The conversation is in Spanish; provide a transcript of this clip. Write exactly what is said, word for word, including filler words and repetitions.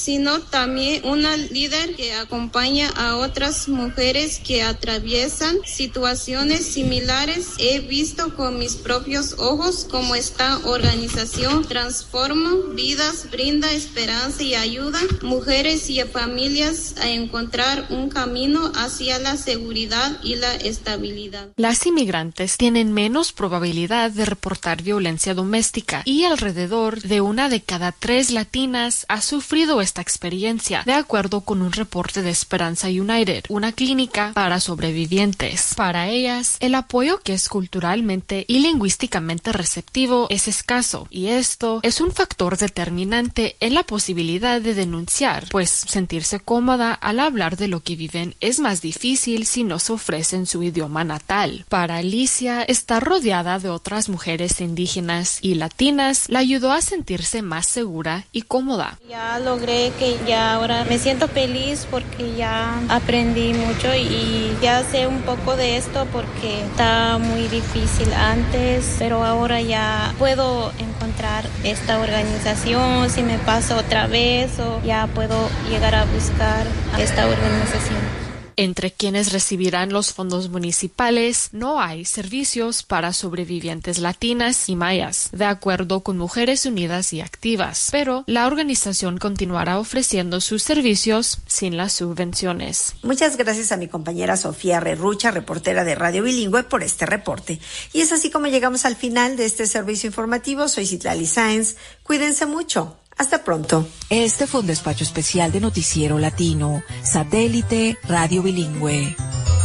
sino también una líder que acompaña a otras mujeres que atraviesan situaciones similares. He visto con mis propios ojos cómo esta organización transforma vidas, brinda esperanza y ayuda a mujeres y a familias a encontrar un camino hacia la seguridad y la estabilidad. Las inmigrantes tienen menos probabilidad de reportar violencia doméstica y alrededor de una de cada tres latinas ha sufrido esta experiencia, de acuerdo con un reporte de Esperanza United, una clínica para sobrevivientes. Para ellas, el apoyo que es culturalmente y lingüísticamente receptivo es escaso, y esto es un factor determinante en la posibilidad de denunciar, pues sentirse cómoda al hablar de lo que viven es más difícil si no se ofrece en su idioma natal. Para Alicia, estar rodeada de otras mujeres indígenas y latinas la ayudó a sentirse más segura y cómoda. Ya logré que ya ahora me siento feliz porque ya aprendí mucho y ya sé un poco de esto porque está muy difícil antes, pero ahora ya puedo encontrar esta organización si me pasa otra vez o ya puedo llegar a buscar a esta organización. Entre quienes recibirán los fondos municipales no hay servicios para sobrevivientes latinas y mayas, de acuerdo con Mujeres Unidas y Activas, pero la organización continuará ofreciendo sus servicios sin las subvenciones. Muchas gracias a mi compañera Sofía Rerrucha, reportera de Radio Bilingüe, por este reporte. Y es así como llegamos al final de este servicio informativo. Soy Citlali Sáenz. Cuídense mucho. Hasta pronto. Este fue un despacho especial de Noticiero Latino, Satélite Radio Bilingüe.